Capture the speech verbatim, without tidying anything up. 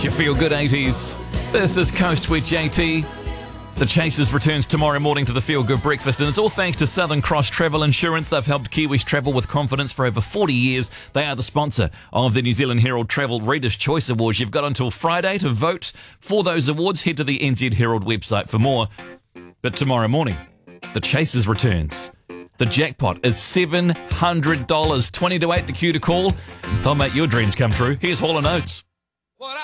your Feel Good eighties. This is Coast with J T. The Chasers returns tomorrow morning to the Feel Good Breakfast, and it's all thanks to Southern Cross Travel Insurance. They've helped Kiwis travel with confidence for over forty years. They are the sponsor of the New Zealand Herald Travel Readers' Choice Awards. You've got until Friday to vote for those awards. Head to the N Z Herald website for more. But tomorrow morning, the Chasers returns. The jackpot is seven hundred dollars. twenty to eight, the cue to call. They'll make your dreams come true. Here's Hall and Oates.